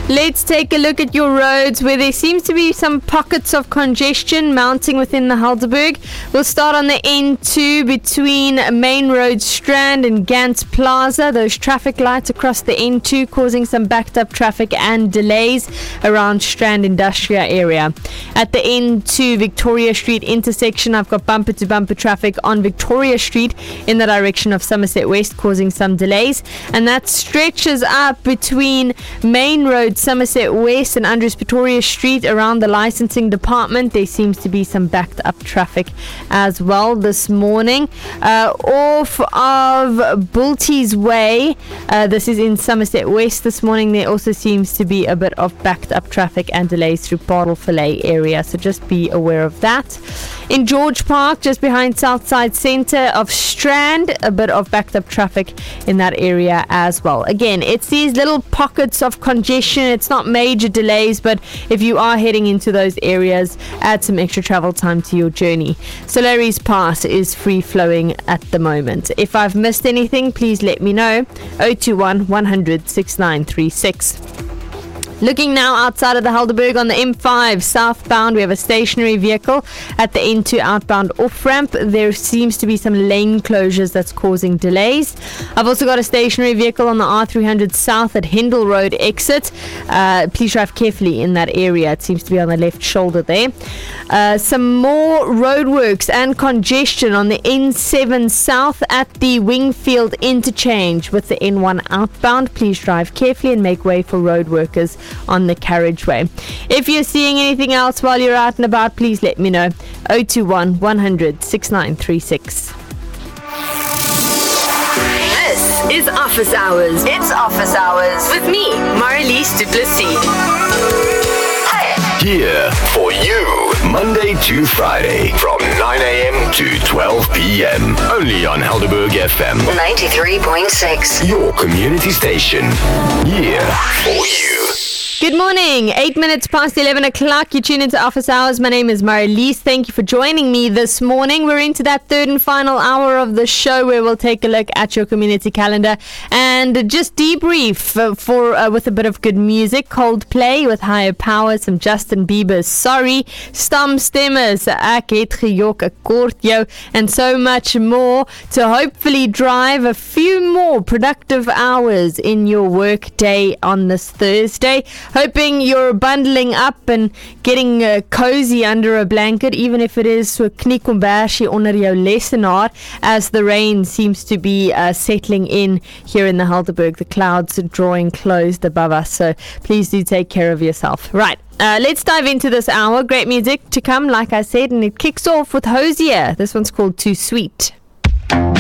Let's take a look at your roads where there seems to be some pockets of congestion mounting within the Helderberg. We'll start on the N2 between Main Road Strand and Gantz Plaza. Those traffic lights across the N2 causing some backed up traffic and delays around Strand Industrial area. At the N2 Victoria Street intersection, I've got bumper to bumper traffic on Victoria Street in the direction of Somerset West causing some delays, and that stretches up between Main Road Somerset West and Andrews Pretoria Street around the licensing department. There seems to be some backed up traffic as well this morning. Off of Bulties Way, this is in Somerset West this morning, there also seems to be a bit of backed up traffic and delays through Paarlvallei area, so just be aware of that. In George Park, just behind Southside Centre of Strand, a bit of backed up traffic in that area as well. Again, it's these little pockets of congestion. It's not major delays, but if you are heading into those areas, add some extra travel time to your journey. Solaris Pass is free flowing at the moment. If I've missed anything, please let me know. 021 100 6936. Looking now outside of the Helderberg on the M5 southbound, we have a stationary vehicle at the N2 outbound off-ramp. There seems to be some lane closures that's causing delays. I've also got a stationary vehicle on the R300 south at Hindle Road exit. Please drive carefully in that area. It seems to be on the left shoulder there. Some more roadworks and congestion on the N7 south at the Wingfield interchange with the N1 outbound. Please drive carefully and make way for road workers on the carriageway. If you're seeing anything else while you're out and about, please let me know. 021 100 6936. This is Office Hours. It's Office Hours with me, Marlies du Plessis. Here for you, Monday to Friday from 9 a.m. to 12 p.m. Only on Helderberg FM 93.6. Your community station. Here for you. Good morning, 8 minutes past 11 o'clock. You tune into Office Hours. My name is Marlies. Thank you for joining me this morning. We're into that third and final hour of the show where we'll take a look at your community calendar and just debrief with a bit of good music. Coldplay with Higher Power, some Justin Bieber's Sorry, Stamstemmers, Ek het gejok, ek kort jou, and so much more to hopefully drive a few more productive hours in your work day on this Thursday. Hoping you're bundling up and getting cozy under a blanket, even if it is so kniekombersie onder jou lesenaar, as the rain seems to be settling in here in the Helderberg. The clouds are drawing closed above us, so please do take care of yourself. Right. Let's dive into this hour. Great music to come, like I said, and it kicks off with Hosier. This one's called Too Sweet.